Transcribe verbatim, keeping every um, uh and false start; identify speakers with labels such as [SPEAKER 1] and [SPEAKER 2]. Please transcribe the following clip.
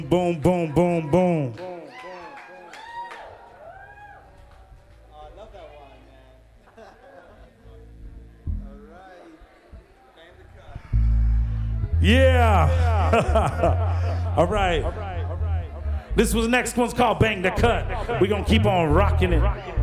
[SPEAKER 1] Boom, boom, boom, boom. Yeah. All right. This was the next one's called Bang the Cut. We're going to keep on rocking it.